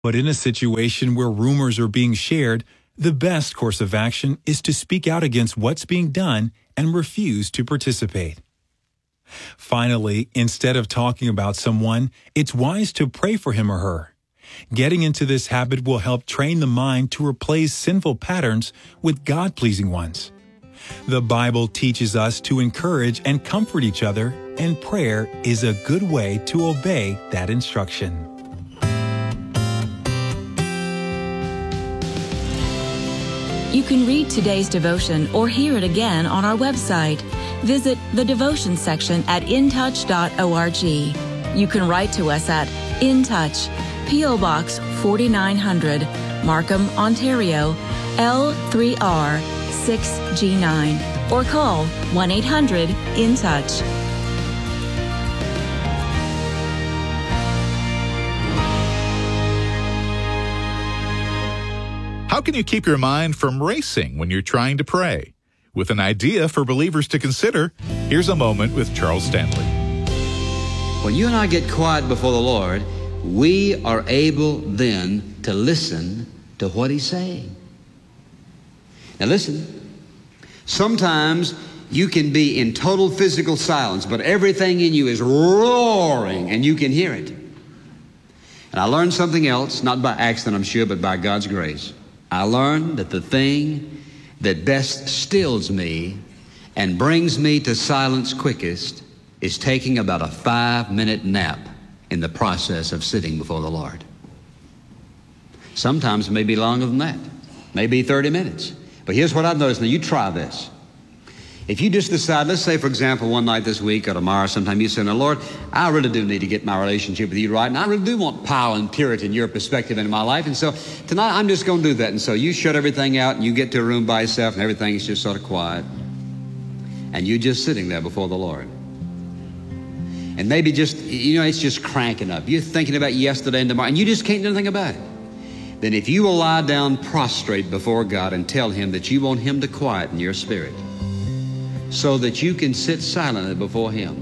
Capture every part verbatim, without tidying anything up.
But in a situation where rumors are being shared, the best course of action is to speak out against what's being done and refuse to participate. Finally, instead of talking about someone, it's wise to pray for him or her. Getting into this habit will help train the mind to replace sinful patterns with God-pleasing ones. The Bible teaches us to encourage and comfort each other, and prayer is a good way to obey that instruction. You can read today's devotion or hear it again on our website. Visit the devotion section at in touch dot org. You can write to us at In Touch, P O Box forty-nine hundred, Markham, Ontario, L three R six G nine, or call one eight hundred in touch. How can you keep your mind from racing when you're trying to pray? With an idea for believers to consider, here's a moment with Charles Stanley. When you and I get quiet before the Lord, we are able then to listen to what He's saying. Now listen, sometimes you can be in total physical silence, but everything in you is roaring and you can hear it. And I learned something else, not by accident I'm sure, but by God's grace. I learned that the thing that best stills me and brings me to silence quickest is taking about a five-minute nap in the process of sitting before the Lord. Sometimes it may be longer than that, maybe thirty minutes. But here's what I've noticed. Now, you try this. If you just decide, let's say, for example, one night this week or tomorrow sometime, you say, now, Lord, I really do need to get my relationship with you right, and I really do want power and purity in your perspective in my life, and so tonight I'm just going to do that. And so you shut everything out, and you get to a room by yourself, and everything is just sort of quiet, and you're just sitting there before the Lord. And maybe just, you know, it's just cranking up. You're thinking about yesterday and tomorrow, and you just can't do anything about it. Then if you will lie down prostrate before God and tell Him that you want Him to quieten your spirit, so that you can sit silently before Him.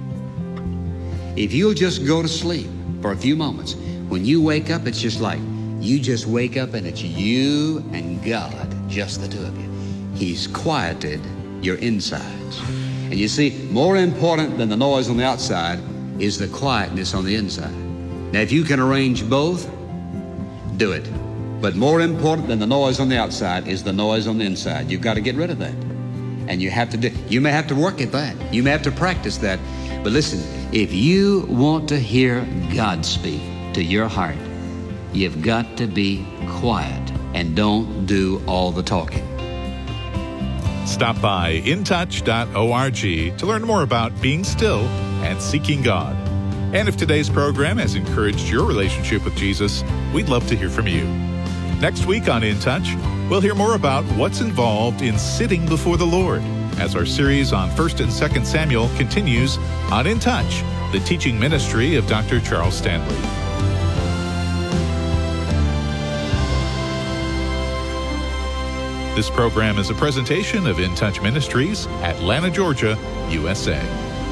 If you'll just go to sleep for a few moments, when you wake up, it's just like you just wake up and it's you and God, just the two of you. He's quieted your insides. And you see, more important than the noise on the outside is the quietness on the inside. Now, if you can arrange both, do it. But more important than the noise on the outside is the noise on the inside. You've got to get rid of that. And you have to do, you may have to work at that. You may have to practice that. But listen, if you want to hear God speak to your heart, you've got to be quiet and don't do all the talking. Stop by in touch dot org to learn more about being still and seeking God. And if today's program has encouraged your relationship with Jesus, we'd love to hear from you. Next week on In Touch, we'll hear more about what's involved in sitting before the Lord as our series on First and Second Samuel continues on In Touch, the teaching ministry of Doctor Charles Stanley. This program is a presentation of In Touch Ministries, Atlanta, Georgia, U S A.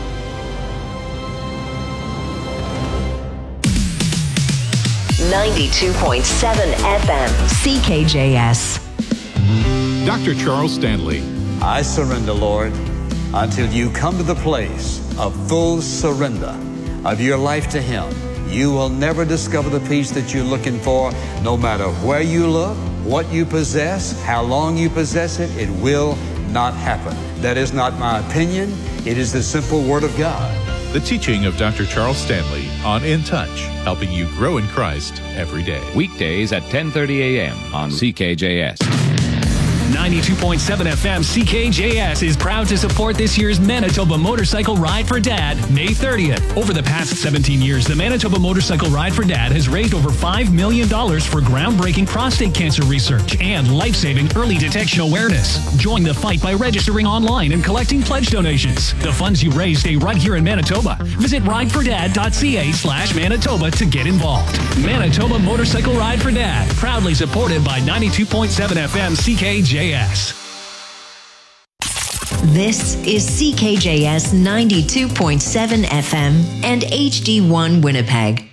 ninety-two point seven F M C K J S. Doctor Charles Stanley. I surrender, Lord, until you come to the place of full surrender of your life to Him. You will never discover the peace that you're looking for, no matter where you look, what you possess, how long you possess it. It will not happen. That is not my opinion. It is the simple Word of God. The teaching of Doctor Charles Stanley on In Touch, helping you grow in Christ every day. Weekdays at ten thirty a.m. on C K J S. ninety-two point seven F M C K J S is proud to support this year's Manitoba Motorcycle Ride for Dad, May thirtieth. Over the past seventeen years, the Manitoba Motorcycle Ride for Dad has raised over five million dollars for groundbreaking prostate cancer research and life-saving early detection awareness. Join the fight by registering online and collecting pledge donations. The funds you raise stay right here in Manitoba. Visit ridefordad.ca slash Manitoba to get involved. Manitoba Motorcycle Ride for Dad, proudly supported by ninety-two point seven F M C K J S. This is C K J S ninety-two point seven F M and H D one Winnipeg.